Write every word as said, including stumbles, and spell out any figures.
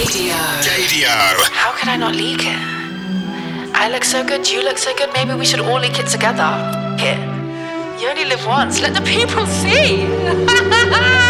Gadio. Gadio. How could I not leak it? I look so good, you look so good, maybe we should all leak it together. Here. You only live once, let the people see!